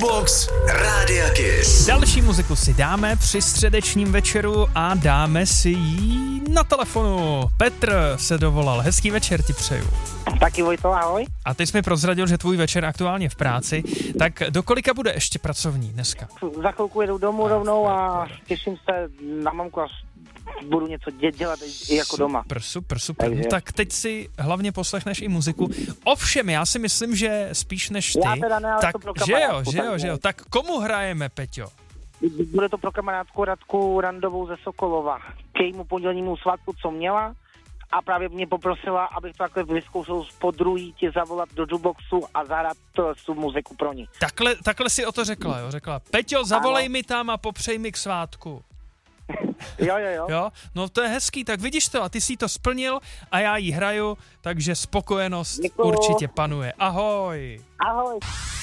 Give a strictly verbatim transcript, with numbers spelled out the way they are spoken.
Jukebox Rádia Kiss. Další muziku si dáme při středečním večeru a dáme si ji na telefonu. Petr se dovolal. Hezký večer ti přeju. Taky Vojto, ahoj. A ty jsi mi prozradil, že tvůj večer aktuálně v práci. Tak do kolika bude ještě pracovní dneska? Za chvilku jedu domů rovnou a těším se na mamku, až budu něco dě- dělat i jako doma. Super, super, super. Takže. No, tak teď si hlavně poslechneš i muziku. Ovšem, já si myslím, že spíš než ty. Já teda ne, ale tak, to pro že jo, kamarádku, že jo, tak že jo. ne. Tak komu hrajeme, Peťo? Bude to pro kamarádku Radku Randovou ze Sokolova. K jejímu pondělnímu svátku, co měla. A právě mě poprosila, abych to takhle vyzkoušel po druhý ti zavolat do jukeboxu a zahrát tu muziku pro ní. Takhle, takhle si o to řekla, jo? Řekla, Peťo, zavolej Ano. mi tam a popřej mi k svátku. Jo, jo, jo. Jo? No to je hezký, tak vidíš to a ty jsi to splnil a já jí hraju, takže spokojenost Děkuju. určitě panuje. Ahoj. Ahoj.